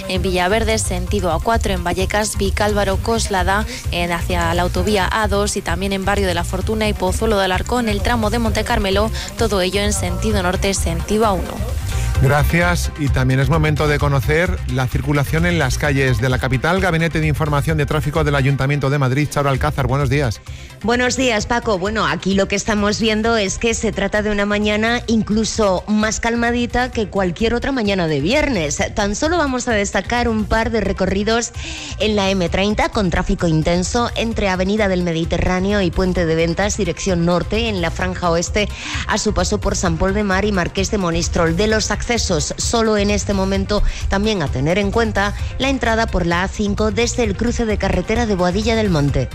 en Villaverde, sentido A4, en Vallecas, Vicálvaro, Coslada, hacia la autovía A2 y también en Barrio de la Fortuna y Pozuelo de Alarcón, el tramo de Monte Carmelo, todo ello en sentido norte, sentido A1. Gracias, y también es momento de conocer la circulación en las calles de la capital. Gabinete de Información de Tráfico del Ayuntamiento de Madrid. Charo Alcázar, buenos días. Buenos días, Paco. Bueno, aquí lo que estamos viendo es que se trata de una mañana incluso más calmadita que cualquier otra mañana de viernes. Tan solo vamos a destacar un par de recorridos en la M30 con tráfico intenso entre Avenida del Mediterráneo y Puente de Ventas, dirección norte, en la franja oeste, a su paso por San Pol de Mar y Marqués de Monistrol. De los accesos, solo en este momento también a tener en cuenta la entrada por la A5 desde el cruce de carretera de Boadilla del Monte.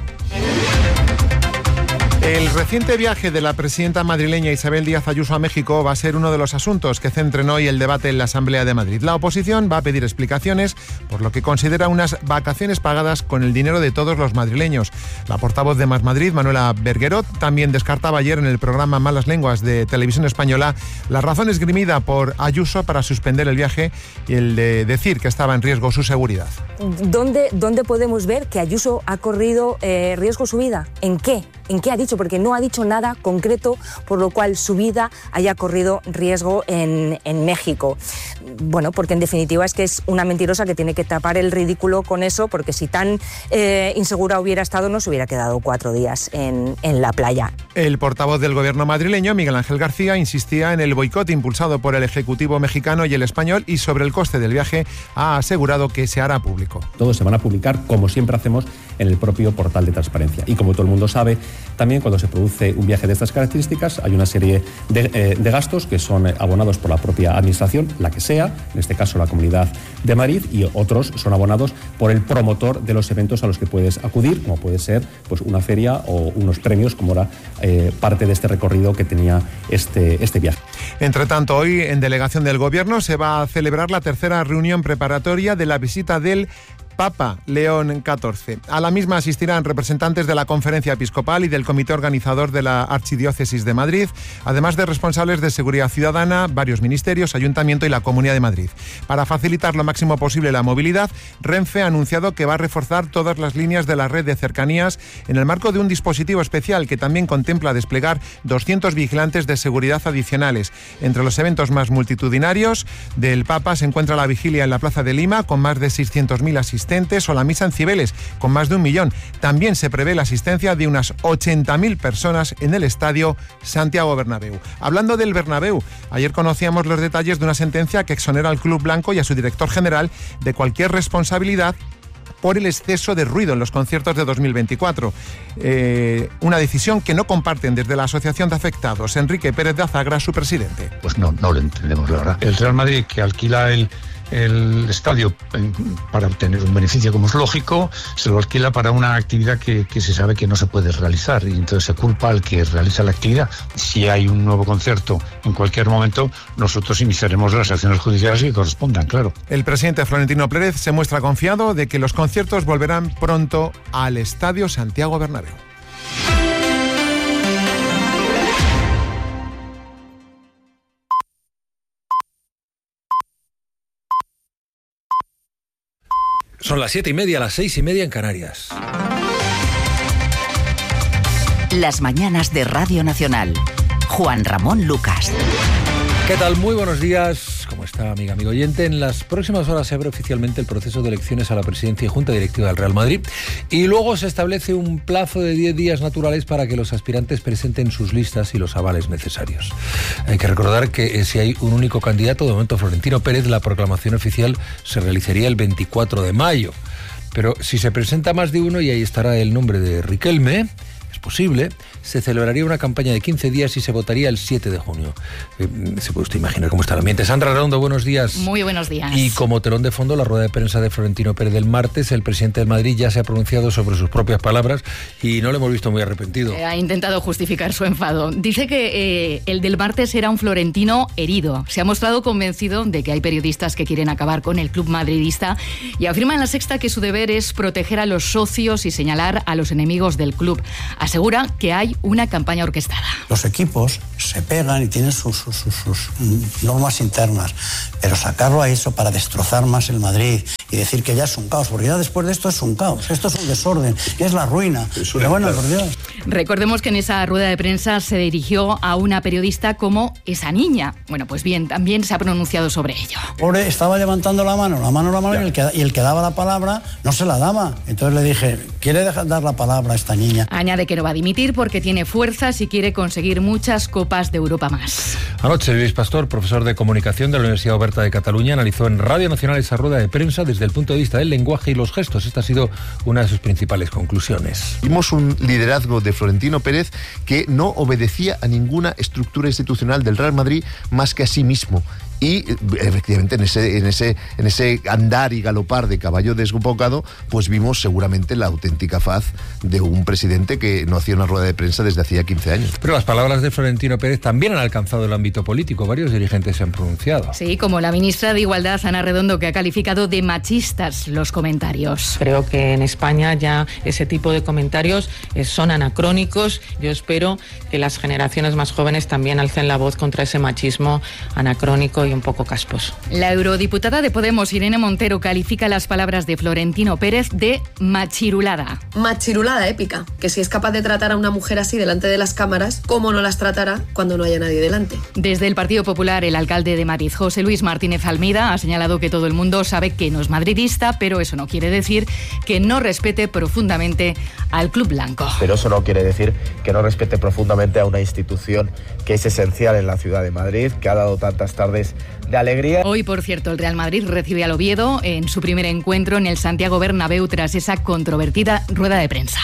El reciente viaje de la presidenta madrileña Isabel Díaz Ayuso a México va a ser uno de los asuntos que centren hoy el debate en la Asamblea de Madrid. La oposición va a pedir explicaciones por lo que considera unas vacaciones pagadas con el dinero de todos los madrileños. La portavoz de Más Madrid, Manuela Berguerot, también descartaba ayer en el programa Malas Lenguas de Televisión Española la razón esgrimida por Ayuso para suspender el viaje y el de decir que estaba en riesgo su seguridad. ¿Dónde podemos ver que Ayuso ha corrido riesgo su vida? ¿En qué? ¿En qué ha dicho? Porque no ha dicho nada concreto por lo cual su vida haya corrido riesgo en México. Bueno, porque en definitiva es que es una mentirosa que tiene que tapar el ridículo con eso, porque si tan insegura hubiera estado no se hubiera quedado 4 días en la playa. El portavoz del gobierno madrileño, Miguel Ángel García, insistía en el boicot impulsado por el Ejecutivo mexicano y el español, y sobre el coste del viaje ha asegurado que se hará público. Todos se van a publicar, como siempre hacemos, en el propio portal de transparencia. Y como todo el mundo sabe, también cuando se produce un viaje de estas características hay una serie de gastos que son abonados por la propia administración, la que sea, en este caso la Comunidad de Madrid, y otros son abonados por el promotor de los eventos a los que puedes acudir, como puede ser pues una feria o unos premios, como era parte de este recorrido que tenía este viaje. Entre tanto, hoy en delegación del Gobierno se va a celebrar la tercera reunión preparatoria de la visita del Papa León XIV. A la misma asistirán representantes de la Conferencia Episcopal y del Comité Organizador de la Archidiócesis de Madrid, además de responsables de Seguridad Ciudadana, varios ministerios, Ayuntamiento y la Comunidad de Madrid. Para facilitar lo máximo posible la movilidad, Renfe ha anunciado que va a reforzar todas las líneas de la red de cercanías en el marco de un dispositivo especial que también contempla desplegar 200 vigilantes de seguridad adicionales. Entre los eventos más multitudinarios del Papa se encuentra la vigilia en la Plaza de Lima, con más de 600.000 asistentes, o la misa en Cibeles, con más de 1 millón. También se prevé la asistencia de unas 80.000 personas en el estadio Santiago Bernabéu. Hablando del Bernabéu, ayer conocíamos los detalles de una sentencia que exonera al Club Blanco y a su director general de cualquier responsabilidad por el exceso de ruido en los conciertos de 2024. Una decisión que no comparten desde la Asociación de Afectados. Enrique Pérez de Azagra, su presidente. Pues no lo entendemos, la verdad. El Real Madrid, que alquila el estadio para obtener un beneficio, como es lógico, se lo alquila para una actividad que se sabe que no se puede realizar, y entonces se culpa al que realiza la actividad. Si hay un nuevo concierto en cualquier momento, nosotros iniciaremos las acciones judiciales que correspondan, claro. El presidente Florentino Pérez se muestra confiado de que los conciertos volverán pronto al estadio Santiago Bernabéu. Son las 7:30, las 6:30 en Canarias. Las mañanas de Radio Nacional. Juan Ramón Lucas. ¿Qué tal? Muy buenos días. ¿Cómo está, amigo oyente? En las próximas horas se abre oficialmente el proceso de elecciones a la presidencia y Junta Directiva del Real Madrid, y luego se establece un plazo de 10 días naturales para que los aspirantes presenten sus listas y los avales necesarios. Hay que recordar que si hay un único candidato, de momento Florentino Pérez, la proclamación oficial se realizaría el 24 de mayo. Pero si se presenta más de uno, y ahí estará el nombre de Riquelme, es posible, se celebraría una campaña de 15 días y se votaría el 7 de junio. Se puede usted imaginar cómo está el ambiente. Sandra Redondo, buenos días. Muy buenos días. Y como telón de fondo, la rueda de prensa de Florentino Pérez del martes. El presidente del Madrid ya se ha pronunciado sobre sus propias palabras y no lo hemos visto muy arrepentido. Ha intentado justificar su enfado. Dice que el del martes era un Florentino herido. Se ha mostrado convencido de que hay periodistas que quieren acabar con el club madridista y afirma en La Sexta que su deber es proteger a los socios y señalar a los enemigos del club. Asegura que hay una campaña orquestada. Los equipos se pegan y tienen sus normas internas, pero sacarlo a eso para destrozar más el Madrid y decir que ya es un caos, porque ya después de esto es un caos, esto es un desorden, es la ruina. Pero bueno, por Dios. Recordemos que en esa rueda de prensa se dirigió a una periodista como esa niña. Bueno, pues bien, también se ha pronunciado sobre ello. Pobre, estaba levantando la mano, y el que daba la palabra no se la daba. Entonces le dije, ¿quiere dar la palabra a esta niña? Añade que no va a dimitir porque tiene fuerzas y quiere conseguir muchas copas de Europa más. Anoche Luis Pastor, profesor de comunicación de la Universidad Oberta de Cataluña, analizó en Radio Nacional esa rueda de prensa desde el punto de vista del lenguaje y los gestos. Esta ha sido una de sus principales conclusiones. Vimos un liderazgo de Florentino Pérez que no obedecía a ninguna estructura institucional del Real Madrid más que a sí mismo. Y efectivamente en ese andar y galopar de caballo desbocado, pues vimos seguramente la auténtica faz de un presidente que no hacía una rueda de prensa desde hacía 15 años. Pero las palabras de Florentino Pérez también han alcanzado el ámbito político. Varios dirigentes se han pronunciado. Sí, como la ministra de Igualdad, Ana Redondo, que ha calificado de machistas los comentarios. Creo que en España ya ese tipo de comentarios son anacrónicos. Yo espero que las generaciones más jóvenes también alcen la voz contra ese machismo anacrónico y un poco casposo. La eurodiputada de Podemos, Irene Montero, califica las palabras de Florentino Pérez de machirulada. Machirulada épica, que si es capaz de tratar a una mujer así delante de las cámaras, ¿cómo no las tratará cuando no haya nadie delante? Desde el Partido Popular, el alcalde de Madrid, José Luis Martínez Almeida, ha señalado que todo el mundo sabe que no es madridista, pero eso no quiere decir que no respete profundamente al Club Blanco. Pero eso no quiere decir que no respete profundamente a una institución que es esencial en la ciudad de Madrid, que ha dado tantas tardes de alegría. Hoy, por cierto, el Real Madrid recibe al Oviedo en su primer encuentro en el Santiago Bernabéu tras esa controvertida rueda de prensa.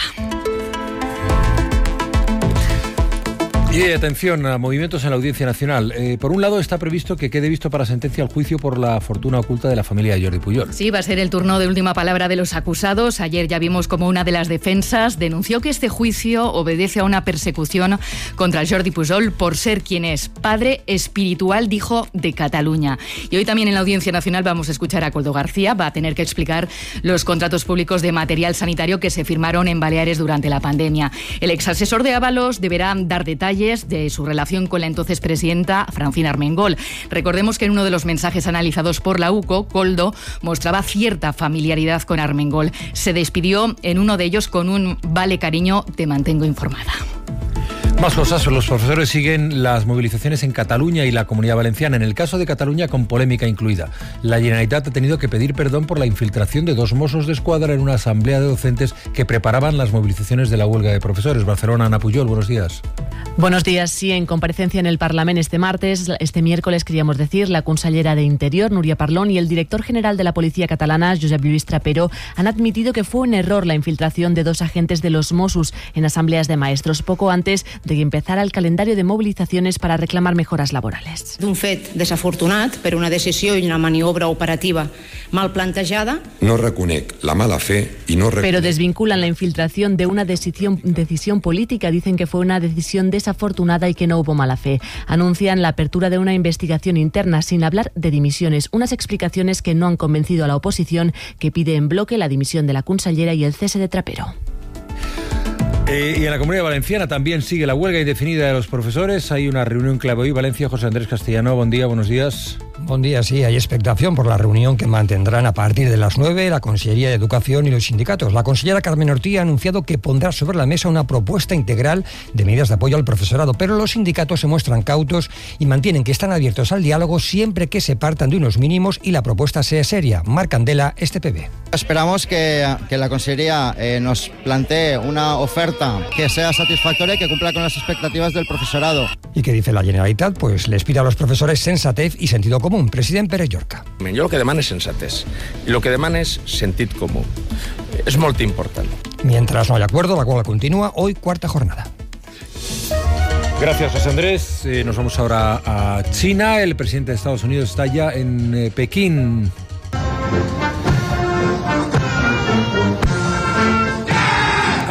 Y atención a movimientos en la Audiencia Nacional. Por un lado, está previsto que quede visto para sentencia el juicio por la fortuna oculta de la familia de Jordi Pujol. Sí, va a ser el turno de última palabra de los acusados. Ayer ya vimos como una de las defensas denunció que este juicio obedece a una persecución contra Jordi Pujol por ser quien es, padre espiritual, dijo, de Cataluña. Y hoy también en la Audiencia Nacional vamos a escuchar a Coldo García. Va a tener que explicar los contratos públicos de material sanitario que se firmaron en Baleares durante la pandemia. El exasesor de Ábalos deberá dar detalles de su relación con la entonces presidenta Francina Armengol. Recordemos que en uno de los mensajes analizados por la UCO, Coldo mostraba cierta familiaridad con Armengol. Se despidió en uno de ellos con un "vale, cariño, te mantengo informada". Más cosas, los profesores siguen las movilizaciones en Cataluña y la Comunidad Valenciana. En el caso de Cataluña, con polémica incluida. La Generalitat ha tenido que pedir perdón por la infiltración de 2 Mossos de Escuadra en una asamblea de docentes que preparaban las movilizaciones de la huelga de profesores. Barcelona, Ana Pujol, buenos días. Buenos días. Sí, en comparecencia en el Parlament este miércoles, queríamos decir, la consellera de Interior, Núria Parlon, y el director general de la Policía Catalana, Josep Lluís Trapero, han admitido que fue un error la infiltración de 2 agentes de los Mossos en asambleas de maestros, poco antes de que empezara el calendario de movilizaciones para reclamar mejoras laborales. D'un fet desafortunat per una decisió i una maniobra operativa mal plantejada. No reconec la mala fe y no reconec... Pero desvinculan la infiltración de una decisión política. Dicen que fue una decisión desafortunada y que no hubo mala fe. Anuncian la apertura de una investigación interna sin hablar de dimisiones. Unas explicaciones que no han convencido a la oposición, que pide en bloque la dimisión de la consellera y el cese de Trapero. Y en la Comunidad Valenciana también sigue la huelga indefinida de los profesores. Hay una reunión clave hoy. Valencia, José Andrés Castellano, buen día, buenos días. Buen día, sí, hay expectación por la reunión que mantendrán a partir de las 9 la Consellería de Educación y los sindicatos. La consellera Carmen Ortí ha anunciado que pondrá sobre la mesa una propuesta integral de medidas de apoyo al profesorado, pero los sindicatos se muestran cautos y mantienen que están abiertos al diálogo siempre que se partan de unos mínimos y la propuesta sea seria. Marc Candela, STPB. Esperamos que la Consellería nos plantee una oferta que sea satisfactoria y que cumpla con las expectativas del profesorado. ¿Y qué dice la Generalitat? Pues les pide a los profesores sensatez y sentido común. President Pere Llorca. Jo el que demano és sensatez i el que demano és sentit comú. És molt important. Mientras no hay acuerdo, la huelga continúa. Hoy, 4ª jornada. Gracias, José Andrés. Nos vamos ahora a China. El presidente de Estados Unidos está ya en Pekín.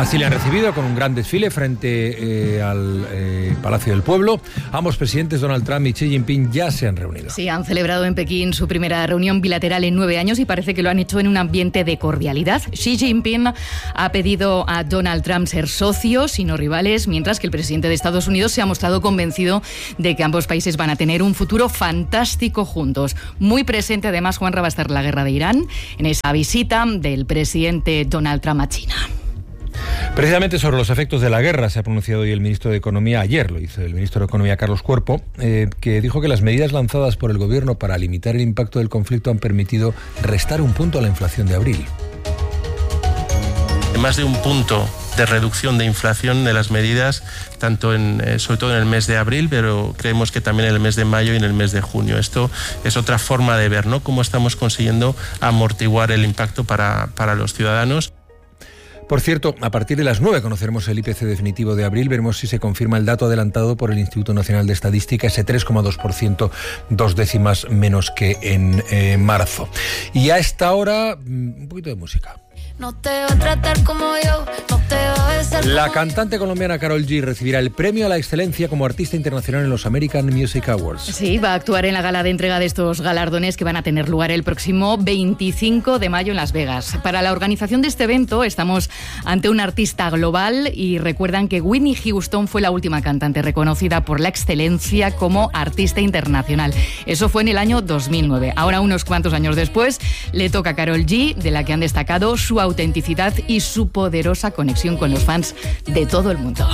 Así le han recibido con un gran desfile frente al Palacio del Pueblo. Ambos presidentes, Donald Trump y Xi Jinping, ya se han reunido. Sí, han celebrado en Pekín su primera reunión bilateral en 9 años y parece que lo han hecho en un ambiente de cordialidad. Xi Jinping ha pedido a Donald Trump ser socios y no rivales, mientras que el presidente de Estados Unidos se ha mostrado convencido de que ambos países van a tener un futuro fantástico juntos. Muy presente, además, Juanra, va a estar la guerra de Irán en esa visita del presidente Donald Trump a China. Precisamente sobre los efectos de la guerra se ha pronunciado hoy el ministro de Economía, ayer lo hizo el ministro de Economía Carlos Cuerpo, que dijo que las medidas lanzadas por el gobierno para limitar el impacto del conflicto han permitido restar un punto a la inflación de abril. Más de un punto de reducción de inflación de las medidas, tanto sobre todo en el mes de abril, pero creemos que también en el mes de mayo y en el mes de junio. Esto es otra forma de ver, ¿no?, cómo estamos consiguiendo amortiguar el impacto para los ciudadanos. Por cierto, a partir de las 9 conoceremos el IPC definitivo de abril. Veremos si se confirma el dato adelantado por el Instituto Nacional de Estadística, ese 3,2%, 2 décimas menos que en marzo. Y a esta hora, un poquito de música. No te va a tratar como yo, no te va a besar. La cantante colombiana Karol G recibirá el premio a la excelencia como artista internacional en los American Music Awards. Sí, va a actuar en la gala de entrega de estos galardones que van a tener lugar el próximo 25 de mayo en Las Vegas. Para la organización de este evento estamos ante un artista global y recuerdan que Whitney Houston fue la última cantante reconocida por la excelencia como artista internacional. Eso fue en el año 2009. Ahora, unos cuantos años después, le toca a Karol G, de la que han destacado su autenticidad y su poderosa conexión con los fans de todo el mundo.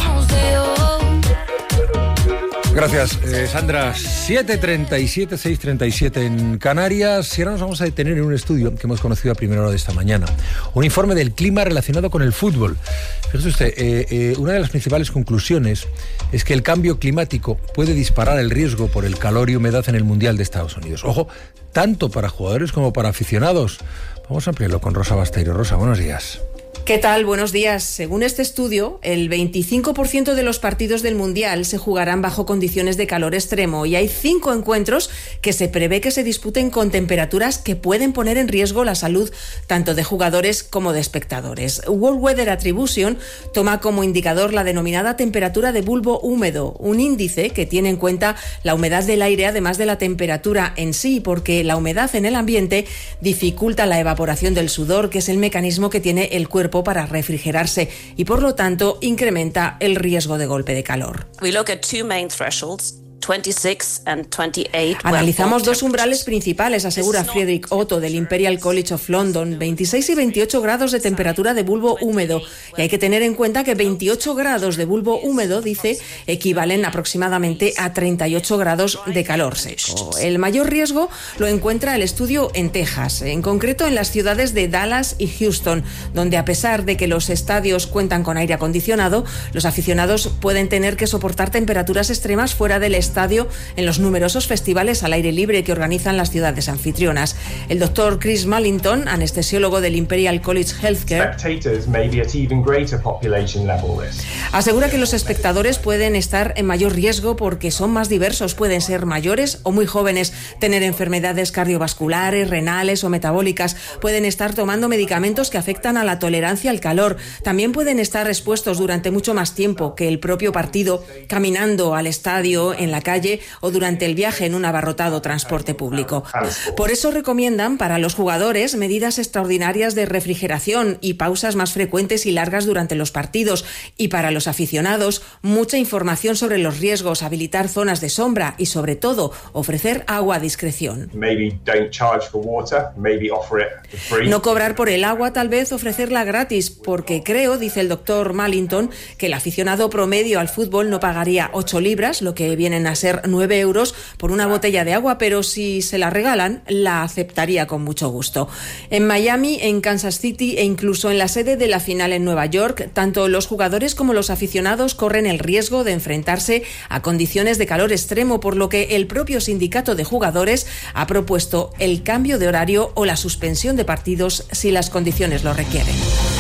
Gracias, Sandra. 7:37, 6:37 en Canarias. Y ahora nos vamos a detener en un estudio que hemos conocido a primera hora de esta mañana. Un informe del clima relacionado con el fútbol. Fíjese usted, una de las principales conclusiones es que el cambio climático puede disparar el riesgo por el calor y humedad en el Mundial de Estados Unidos. Ojo, tanto para jugadores como para aficionados. Vamos a ampliarlo con Rosa Basteiro. Rosa, buenos días. ¿Qué tal? Buenos días. Según este estudio, el 25% de los partidos del Mundial se jugarán bajo condiciones de calor extremo y hay 5 encuentros que se prevé que se disputen con temperaturas que pueden poner en riesgo la salud tanto de jugadores como de espectadores. World Weather Attribution toma como indicador la denominada temperatura de bulbo húmedo, un índice que tiene en cuenta la humedad del aire además de la temperatura en sí, porque la humedad en el ambiente dificulta la evaporación del sudor, que es el mecanismo que tiene el cuerpo para refrigerarse y por lo tanto incrementa el riesgo de golpe de calor. We look at two main thresholds. 26 and 28. Analizamos 2 umbrales principales, asegura Friedrich Otto del Imperial College of London, 26 y 28 grados de temperatura de bulbo húmedo. Y hay que tener en cuenta que 28 grados de bulbo húmedo, dice, equivalen aproximadamente a 38 grados de calor seco. El mayor riesgo lo encuentra el estudio en Texas, en concreto en las ciudades de Dallas y Houston, donde a pesar de que los estadios cuentan con aire acondicionado, los aficionados pueden tener que soportar temperaturas extremas fuera del estadio en los numerosos festivales al aire libre que organizan las ciudades anfitrionas. El doctor Chris Mullington, anestesiólogo del Imperial College Healthcare, asegura que los espectadores pueden estar en mayor riesgo porque son más diversos, pueden ser mayores o muy jóvenes, tener enfermedades cardiovasculares, renales o metabólicas, pueden estar tomando medicamentos que afectan a la tolerancia al calor, también pueden estar expuestos durante mucho más tiempo que el propio partido, caminando al estadio, en la calle o durante el viaje en un abarrotado transporte público. Por eso recomiendan para los jugadores medidas extraordinarias de refrigeración y pausas más frecuentes y largas durante los partidos, y para los aficionados mucha información sobre los riesgos, habilitar zonas de sombra y sobre todo ofrecer agua a discreción. No cobrar por el agua, tal vez ofrecerla gratis, porque creo, dice el doctor Mullington, que el aficionado promedio al fútbol no pagaría 8 libras, lo que vienen a ser 9 euros por una botella de agua, pero si se la regalan, la aceptaría con mucho gusto. En Miami, en Kansas City e incluso en la sede de la final en Nueva York, tanto los jugadores como los aficionados corren el riesgo de enfrentarse a condiciones de calor extremo, por lo que el propio sindicato de jugadores ha propuesto el cambio de horario o la suspensión de partidos si las condiciones lo requieren.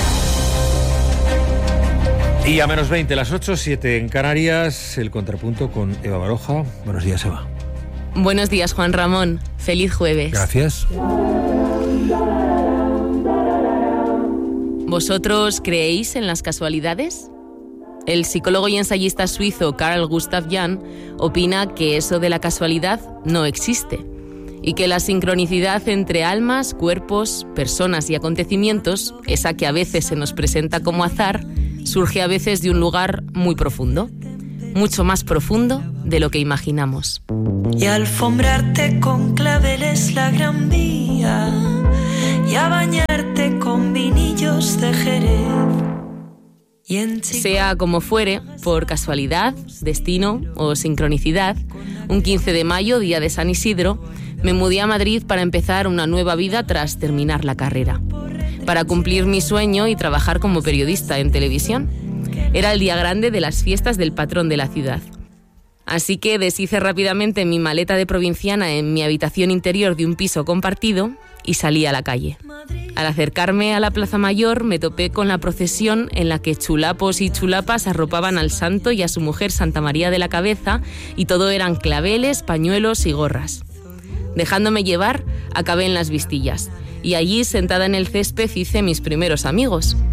Y a menos 20, las 8:07 en Canarias, el contrapunto con Eva Baroja. Buenos días, Eva. Buenos días, Juan Ramón. Feliz jueves. Gracias. ¿Vosotros creéis en las casualidades? El psicólogo y ensayista suizo Carl Gustav Jung opina que eso de la casualidad no existe y que la sincronicidad entre almas, cuerpos, personas y acontecimientos, esa que a veces se nos presenta como azar, surge a veces de un lugar muy profundo, mucho más profundo de lo que imaginamos. Y alfombrarte con claveles la Gran Vía y a bañarte con vinillos de Jerez. Sea como fuere, por casualidad, destino o sincronicidad, un 15 de mayo, día de San Isidro, me mudé a Madrid para empezar una nueva vida tras terminar la carrera, para cumplir mi sueño y trabajar como periodista en televisión. Era el día grande de las fiestas del patrón de la ciudad. Así que deshice rápidamente mi maleta de provinciana en mi habitación interior de un piso compartido y salí a la calle. Al acercarme a la Plaza Mayor me topé con la procesión en la que chulapos y chulapas arropaban al santo y a su mujer Santa María de la Cabeza, y todo eran claveles, pañuelos y gorras. Dejándome llevar, acabé en las Vistillas y allí, sentada en el césped, hice mis primeros amigos.